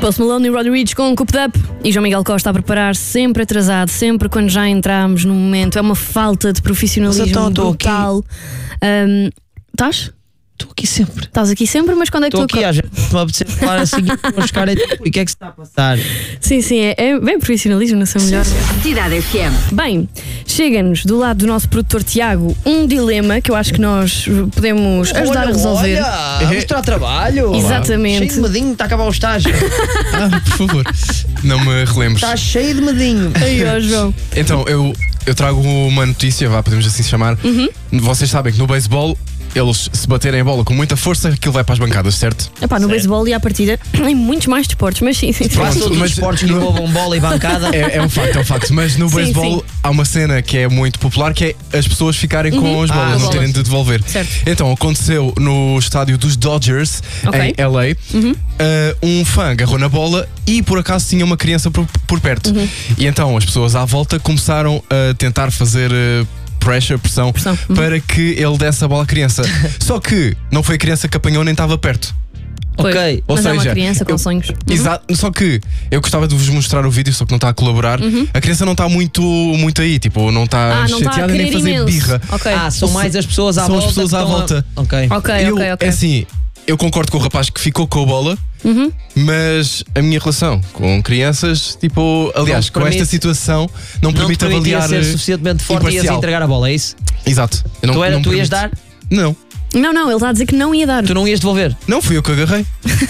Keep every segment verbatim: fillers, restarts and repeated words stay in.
Post Malone e Roddy Ricch com Cooped Up e João Miguel Costa a preparar, sempre atrasado, sempre quando já entramos no momento. É uma falta de profissionalismo então, brutal. Um, Estás? Estou aqui sempre. Estás aqui sempre, mas quando é que Estou tu aqui, às vezes me apetecer falar assim, buscar e o que é que se está a passar? Sim, sim, é, é bem profissionalismo, não sei melhor. Cidade F M. Bem, chega-nos do lado do nosso produtor Tiago um dilema que eu acho que nós podemos ajudar olha, a resolver. Olha, a mostrar trabalho. Exatamente. Cheio de medinho, está a acabar o estágio. Ah, por favor, não me relembres. Está cheio de medinho. Aí, ó, João. Então, eu, eu trago uma notícia, vá, podemos assim chamar. Uhum. Vocês sabem que no beisebol, eles se baterem a bola com muita força, aquilo vai para as bancadas, certo? Epá, no beisebol e à partida em muitos mais desportos, mas sim, sim, sim. Quase todos os mas esportes que no- envolvam bola e bancada. É, é um facto, é um facto. Mas no Sim, beisebol sim. há uma cena que é muito popular, que é as pessoas ficarem com as bolas, Ah, não bolas. terem de devolver. Certo. Então, aconteceu no estádio dos Dodgers, Ok. em L A. Uhum. Uh, um fã agarrou na bola e por acaso tinha uma criança por, por perto. Uhum. E então as pessoas à volta começaram a tentar fazer uh, pressure, pressão, Pressão, uhum. para que ele desse a bola à criança. Só que não foi a criança que apanhou nem estava perto. Pois, Ok, ou mas é uma seja, criança com eu- sonhos. Uhum. Exato, só que eu gostava de vos mostrar o vídeo, só que não está a colaborar. A criança não está muito, muito aí, tipo, não está Uhum. Ah, não está a chateada nem querer fazer imenso. birra. Ok. Ah, são mais as pessoas à São as volta. pessoas que à estão a- volta. Ok. Ok, eu, ok, ok. É assim, eu concordo com o rapaz que ficou com a bola, Uhum. mas a minha relação com crianças, tipo, aliás, Não com permite- esta situação, não, Não te permite permitia avaliar. ser suficientemente forte e ias imparcial. entregar a bola, é isso? Exato. Eu não- Tu, era, não tu ias permite. dar? Não, Não, não, ele está a dizer que não ia dar. Tu não ias devolver? não fui eu que agarrei.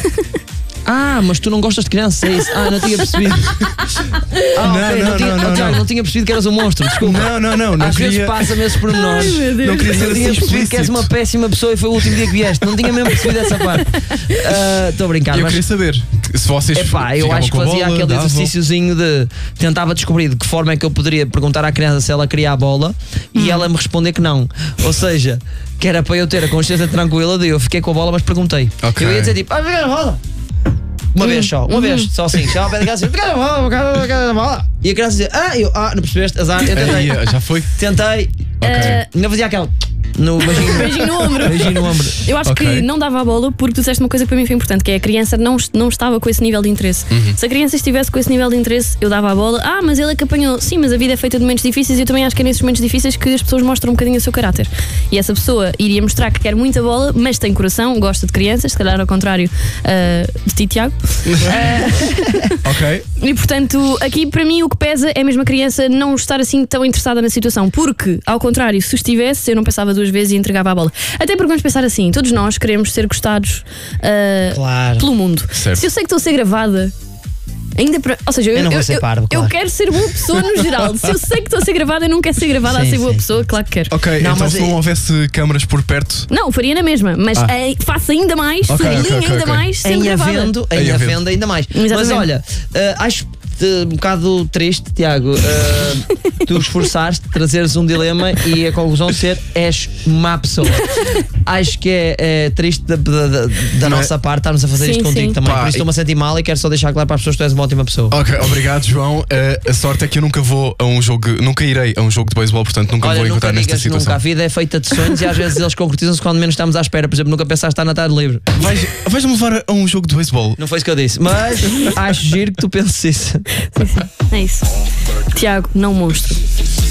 Ah, mas tu não gostas de crianças, é isso? Ah, não tinha percebido. Ah, ok, Não, não, tinha, não, oh, não, Tiago, não. não tinha percebido que eras um monstro, desculpa. Não, não, não, não Às vezes queria. passa-me esses pormenores. Ai, meu Deus. Não queria ser Não assim tinha percebido que és uma explícito. péssima pessoa e foi o último dia que vieste. Não tinha mesmo percebido essa parte. Ah, Estou a brincar, Eu mas. queria saber que se vocês. Epá, eu ficavam acho que com a fazia bola, aquele davam. exercíciozinho de tentava descobrir de que forma é que eu poderia perguntar à criança se ela queria a bola e ela me responder que não. Ou seja, que era para eu ter a consciência tranquila de eu fiquei com a bola, mas perguntei. Ok. Eu ia dizer tipo, ah, fica a bola. Uma vez só, uma vez, só assim, chama ao pé da criança, fica a bola, fica a bola. E a criança dizia, ah, eu, ah, não percebeste, azar, eu tentei, Aí, já foi? tentei, Eh, ainda fazia aquela no beijinho, Beijinho no ombro. beijinho no ombro. Eu acho Ok. que não dava a bola porque tu disseste uma coisa que para mim foi importante, que é a criança não, não estava com esse nível de interesse. Uhum. Se a criança estivesse com esse nível de interesse, eu dava a bola. Ah, mas ele é que apanhou. Sim, mas a vida é feita de momentos difíceis e eu também acho que é nesses momentos difíceis que as pessoas mostram um bocadinho o seu caráter. E essa pessoa iria mostrar que quer muita bola, mas tem coração, gosta de crianças, se calhar ao contrário ah, de ti, Tiago. Ok. E portanto, aqui para mim o que pesa é mesmo a criança não estar assim tão interessada na situação, porque, ao contrário, se estivesse, eu não pensava duas vezes e entregava a bola. Até porque vamos pensar assim, todos nós queremos ser gostados ah, Claro. pelo mundo. Certo. Se eu sei que estou a ser gravada, ainda para. Ou seja, eu, Eu não vou eu, ser eu- parvo, eu claro. quero ser boa pessoa no geral. Se eu sei que estou a ser gravada, eu não quero ser gravada Sim, a ser boa sim, pessoa, claro que quero. Ok, Não, então mas se é- não houvesse câmaras por perto. Não, faria na mesma, mas Ah. eh, faço ainda mais, Ok, sublinho ok, ok, ainda ok. mais, sendo Em gravada. havendo, Em em havendo. havendo ainda mais. Mas Exatamente. olha, eh, acho eh, um bocado triste, Tiago, eh, tu esforçaste, trazeres um dilema e a conclusão ser és má pessoa. Acho que é, é triste da, da- da- da Mas- nossa parte estarmos a fazer Sim, isto contigo sim. também. Pá, Por isso estou-me a sentir mal e quero só deixar claro para as pessoas que tu és uma ótima pessoa. Ok, obrigado, João. Uh, a sorte é que eu nunca vou a um jogo, nunca irei a um jogo de beisebol, portanto nunca me Olha, vou nunca encontrar nesta digas situação. nunca. A vida é feita de sonhos e às vezes eles concretizam-se quando menos estamos à espera. Por exemplo, nunca pensaste estar na tarde livre. Vais- Vais-me levar a um jogo de beisebol? Não foi isso que eu disse. Mas acho giro que tu penses isso. Sim, sim, é isso. Tiago, não monstro.